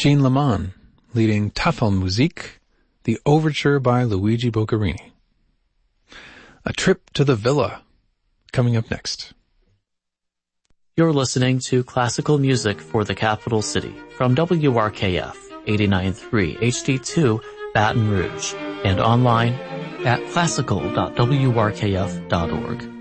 Jean Lemon, leading Tafelmusik, the Overture by Luigi Boccherini. A Trip to the Villa, coming up next. You're listening to Classical Music for the Capital City from WRKF 89.3 HD2 Baton Rouge and online at classical.wrkf.org.